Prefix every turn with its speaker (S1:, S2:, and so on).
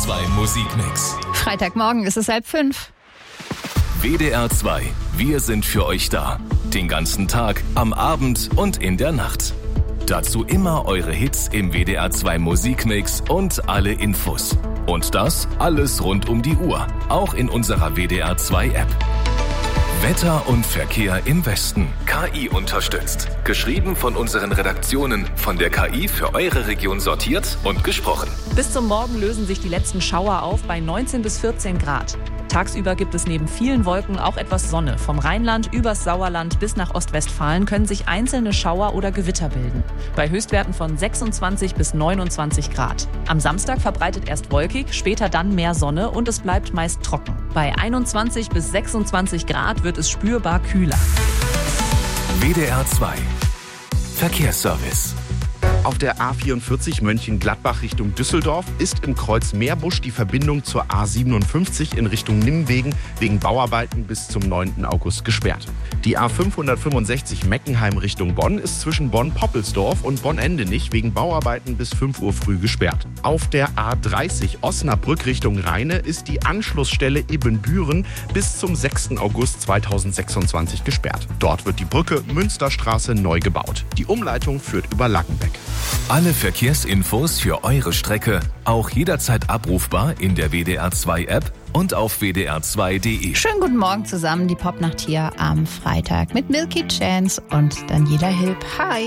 S1: 2 Musikmix.
S2: Freitagmorgen ist es 4:30.
S1: WDR 2, wir sind für euch da. Den ganzen Tag, am Abend und in der Nacht. Dazu immer eure Hits im WDR 2 Musikmix und alle Infos. Und das alles rund um die Uhr, auch in unserer WDR 2 App. Wetter und Verkehr im Westen. KI unterstützt. Geschrieben von unseren Redaktionen, von der KI für eure Region sortiert und gesprochen.
S3: Bis zum Morgen lösen sich die letzten Schauer auf bei 19 bis 14 Grad. Tagsüber gibt es neben vielen Wolken auch etwas Sonne. Vom Rheinland übers Sauerland bis nach Ostwestfalen können sich einzelne Schauer oder Gewitter bilden. Bei Höchstwerten von 26 bis 29 Grad. Am Samstag verbreitet erst wolkig, später dann mehr Sonne und es bleibt meist trocken. Bei 21 bis 26 Grad wird es spürbar kühler.
S1: WDR 2 Verkehrsservice.
S4: Auf der A44 Mönchengladbach Richtung Düsseldorf ist im Kreuz Meerbusch die Verbindung zur A57 in Richtung Nimwegen wegen Bauarbeiten bis zum 9. August gesperrt. Die A565 Meckenheim Richtung Bonn ist zwischen Bonn-Poppelsdorf und Bonn-Endenich wegen Bauarbeiten bis 5 Uhr früh gesperrt. Auf der A30 Osnabrück Richtung Rheine ist die Anschlussstelle Ibbenbüren bis zum 6. August 2026 gesperrt. Dort wird die Brücke Münsterstraße neu gebaut. Die Umleitung führt über Lackenbeck.
S1: Alle Verkehrsinfos für eure Strecke auch jederzeit abrufbar in der WDR 2 App und auf wdr2.de.
S2: Schönen guten Morgen zusammen, die Popnacht hier am Freitag mit Milky Chance und Daniela Hilb. Hi!